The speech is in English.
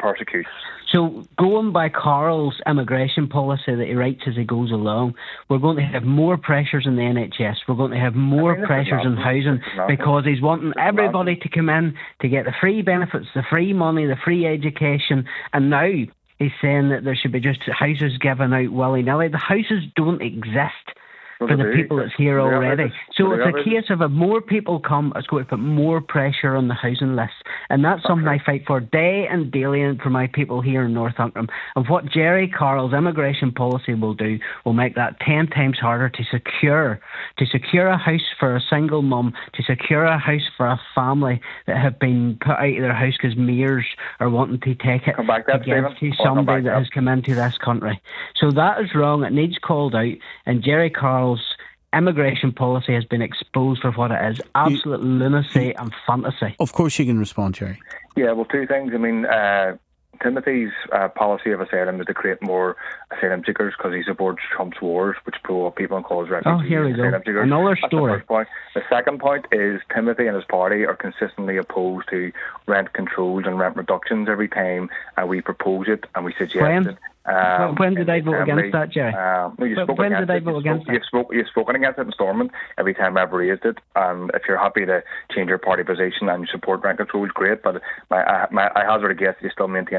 persecution. So going by Carl's immigration policy that he writes as he goes along, we're going to have more pressures in the NHS. We're going to have more pressures in housing because he's wanting everybody to come in to get the free benefits, the free money, the free education. And now he's saying that there should be just houses given out willy-nilly. The houses don't exist for the people that's here already. So it's a case of if more people come, it's going to put more pressure on the housing list. And that's something I fight for day and daily and for my people here in North Antrim. And what Jerry Carroll's immigration policy will do will make that 10 times harder to secure a house for a single mum, to secure a house for a family that have been put out of their house because mayors are wanting to take it against somebody that has come into this country. So that is wrong. It needs called out. And Jerry Carroll's immigration policy has been exposed for what it is, absolute lunacy and fantasy. Of course you can respond, Jerry. Yeah, well, two things. I mean, Timothy's policy of asylum is to create more asylum seekers because he supports Trump's wars, which pull people and calls refugees. Oh, here we go. Another story. The first point. The second point is Timothy and his party are consistently opposed to rent controls and rent reductions every time we propose it and we suggest it. When did I vote against that, Jerry? When did I vote against it? You've spoken against it in Stormont every time I've raised it. If you're happy to change your party position and you support rent controls, great. But I hazard a guess that you still maintain